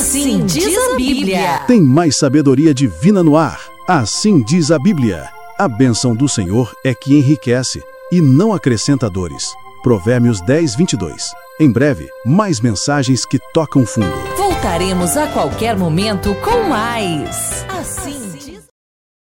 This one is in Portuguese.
Assim diz a Bíblia. Tem mais sabedoria divina no ar. Assim diz a Bíblia. A bênção do Senhor é que enriquece e não acrescenta dores. Provérbios 10, 22. Em breve, mais mensagens que tocam fundo. Voltaremos a qualquer momento com mais